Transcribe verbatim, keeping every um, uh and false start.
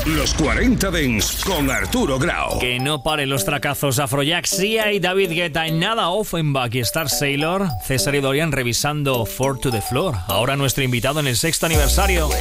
Los cuarenta Dance con Arturo Grau. Que no paren los tracazos. Afrojack, Sia y David Guetta en nada. Offenbach y Star Sailor. César y Dorian revisando Four to the Floor. Ahora nuestro invitado en el sexto aniversario.